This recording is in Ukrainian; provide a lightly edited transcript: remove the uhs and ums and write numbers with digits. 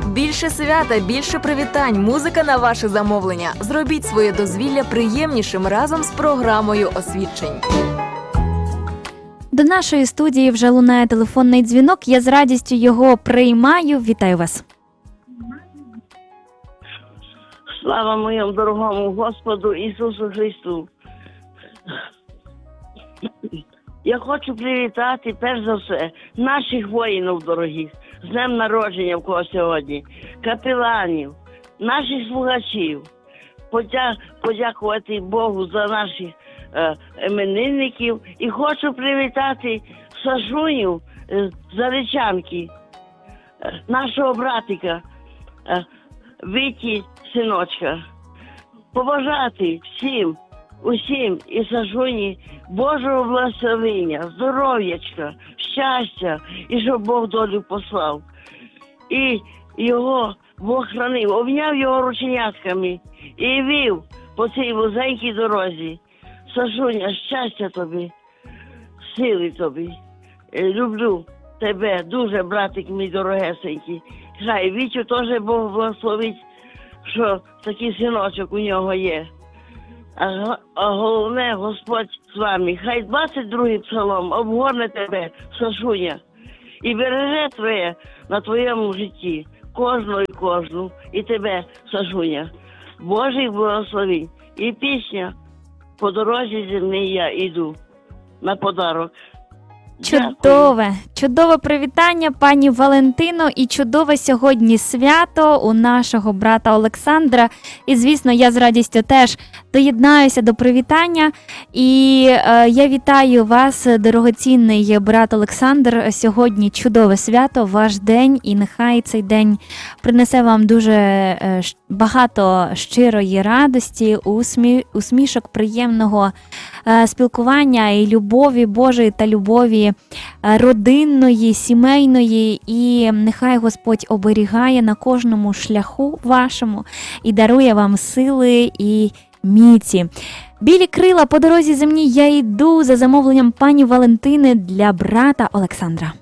Більше свята, більше привітань, музика на ваше замовлення. Зробіть своє дозвілля приємнішим разом з програмою освідчень. До нашої студії вже лунає телефонний дзвінок. Я з радістю його приймаю. Вітаю вас. Слава моєму дорогому Господу Ісусу Христу. Я хочу привітати, перш за все, наших воїнів дорогих, з днем народження в кого сьогодні, капеланів, наших слухачів, подякувати Богу за наших іменинників і хочу привітати Сашуню з Заречанки, нашого братика, Віті синочка. Побажати усім і Сашуні Божого благословення, здоров'ячка, щастя, і щоб Бог долю послав. І його Бог хранив, обняв його рученятками і вів по цій вузенькій дорозі. Сашуня, щастя тобі, сили тобі. Люблю тебе дуже, братик мій дорогесенький. Хай Вітю теж Бог благословить, що такий синочок у нього є. А головне, Господь з вами. Хай 22-й псалом обгорне тебе, Сашуня, і береже твоє на твоєму житті. Кожну і кожну. І тебе, Сашуня. Божий благослови. І пісня «По дорозі земній я іду» на подарок. Чудове привітання, пані Валентино, і чудове сьогодні свято у нашого брата Олександра. І, звісно, я з радістю теж доєднаюся до привітання. І я вітаю вас, дорогоцінний брат Олександр. Сьогодні чудове свято, ваш день, і нехай цей день принесе вам дуже багато щирої радості, усмішок, приємного спілкування і любові Божої та любові родинної, сімейної, і нехай Господь оберігає на кожному шляху вашому і дарує вам сили і міці. Білі крила по дорозі земній я йду за замовленням пані Валентини для брата Олександра.